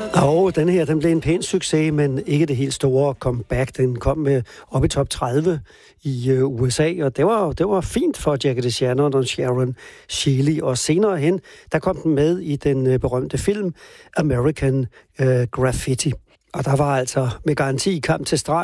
Og den her, den blev en pæn succes, men ikke det helt store comeback. Den kom med op i top 30 i USA, og det var fint for Jackie DeShannon og Sharon Shealy. Og senere hen, der kom den med i den berømte film American Graffiti. Og der var altså med garanti kamp til streg